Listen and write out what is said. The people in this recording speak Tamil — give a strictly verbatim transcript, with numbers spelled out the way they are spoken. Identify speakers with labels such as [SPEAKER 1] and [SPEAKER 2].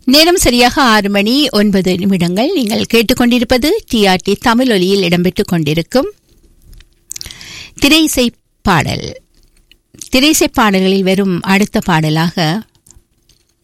[SPEAKER 1] நேரம் சரியாக ஆறு மணி ஒன்பது நிமிடங்கள். நீங்கள் கேட்டுக்கொண்டிருப்பது டிஆர்டி தமிழ் ஒலியில் இடம்பெற்றுக் கொண்டிருக்கும் திரையிசை பாடல். திரையிசை பாடல்களில் வரும் அடுத்த பாடலாக